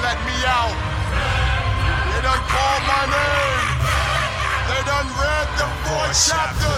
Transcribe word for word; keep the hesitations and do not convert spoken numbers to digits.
let me out. They done called my name. They done read the fourth chapter